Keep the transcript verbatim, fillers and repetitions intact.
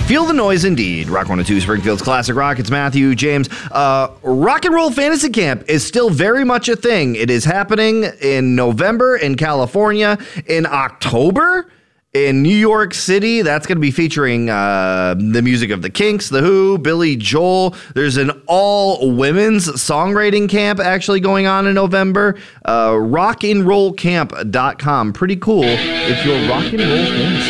Feel the noise indeed. Rock one oh two Springfield's Classic Rock. It's Matthew, James. Uh, Rock and Roll Fantasy Camp is still very much a thing. It is happening in November in California. In October in New York City, that's going to be featuring uh, the music of the Kinks, The Who, Billy Joel. There's an all-women's songwriting camp actually going on in November. Uh, rock and roll camp dot com. Pretty cool if you're rock and roll fantasy.